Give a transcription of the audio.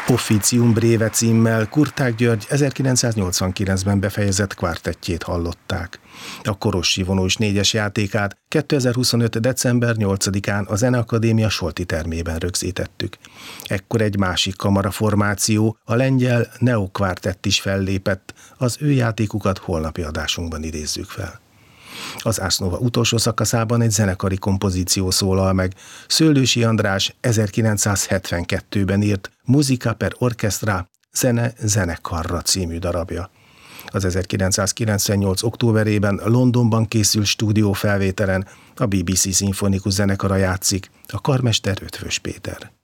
Officium Breve címmel Kurtág György 1989-ben befejezett kvártettjét hallották. A Korossi vonós 4-es játékát 2025. december 8-án a Zeneakadémia Solti termében rögzítettük. Ekkor egy másik kamaraformáció, a lengyel Neo Quartett is fellépett, az ő játékukat holnapi adásunkban idézzük fel. Az Ars Nova utolsó szakaszában egy zenekari kompozíció szólal meg. Szőlősi András 1972-ben írt Musica per Orchestra, Zene zenekarra című darabja. Az 1998. októberében Londonban készült stúdiófelvételen a BBC szimfonikus zenekara játszik, a karmester Ötvös Péter.